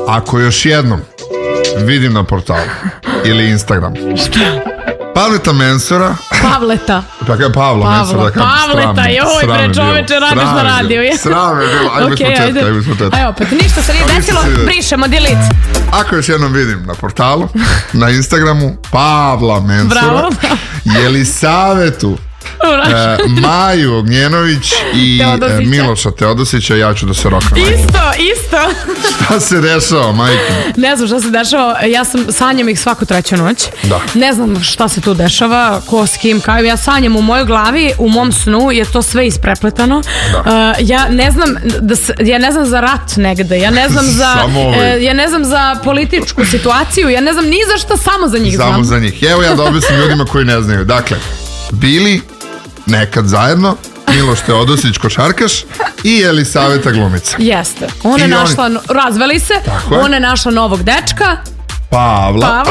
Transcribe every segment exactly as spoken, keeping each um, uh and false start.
ako još jednom vidim na portalu ili Instagram Pavleta Mensura. Pavleta. Pa kaj Pavla Mensura da kažem. Pavleta, joj bre čoveče, radiš na radiju. Sram je bilo, ajmo smo četka, ajmo smo četka. Ajde opet, ništa se nije desilo, brišemo, delete. Ako još jednom vidim na portalu, na Instagramu, Pavla Mensura, bravo, Jelisavetu, E, Maju Ognjenović i Teodosića. Miloša Teodosića, ja ću da se rokam. Isto, isto. Šta se dešava, majke? Ne znam šta se dešava, ja sam sanjam ih svaku treću noć. Da. Ne znam šta se tu dešava, ko s kim, kao ja sanjam u mojoj glavi, u mom snu je to sve isprepletano. Uh, ja ne znam da s, ja ne znam za rat negde, ja ne znam za uh, ja ne znam za političku situaciju, ja ne znam ni za šta, samo za njih samo znam. Samo za njih. Evo ja da objasnim ljudima koji ne znaju. Dakle, bili nekad zajedno Miloš Teodosić košarkaš i Jelisaveta glumica. Jeste. Ona je našla, oni... razveli se, ona je našla novog dečka. Pavla. Pavla.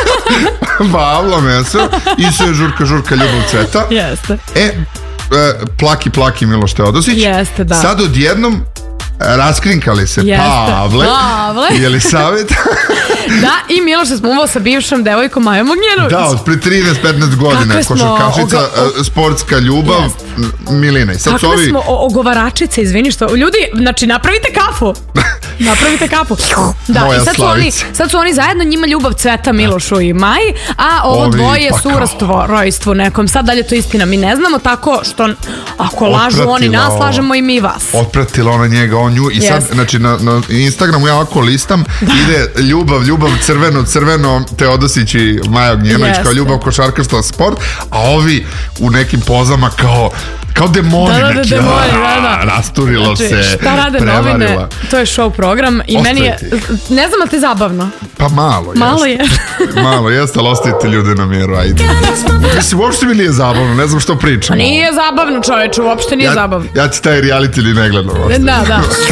Pavla Mensur. I se žurka, žurka, ljubav cveta. Jeste. E, e, plaki, plaki Miloš Teodosić. Jeste, da. Sad odjednom raskrinkali se Jeste. Pavle, Pavle. I Jelisaveta. Da, i Miloš se smuvao sa bivšom devojkom Majom Ognjenović. Da, od pre trinaest petnaest godina. Košarkašica, oga... sportska ljubav, Jest. Milina. I sad Kako ovi... da smo ogovaračice, izvini što. Ljudi, znači, napravite kafu. Napravite kafu. Da, Moja i sad su, oni, sad su oni zajedno, njima ljubav cveta Milošu i Maji, a ovo Ovi, dvoje pa su u rastorojstvu nekom. Sad dalje to istina, mi ne znamo, tako što ako lažu oni nas, lažemo i mi vas. Otpratila ona njega, on nju i sad, yes. znači na, na Instagramu ja ovako listam, da. Ide ljubav, ljubav, crveno, crveno, Teodosić i Maja Ognjenović kao ljubav, košarkaštvo, sport, a ovi u nekim pozama kao kao demoni da, da, neki, demoni, da, da. Rasturilo znači, se, šta rade prevarila. Novine, to je show program i Ostaviti. Meni je, ne znam, a ti zabavno? Pa malo, malo jest. je. Malo jeste, ali ostavite ljude na miru, ajde. Mislim, uopšte mi nije zabavno, ne znam što pričam. A nije zabavno, čoveče, uopšte nije ja, zabavno. Ja ti taj reality ili ne gledam. Da, da.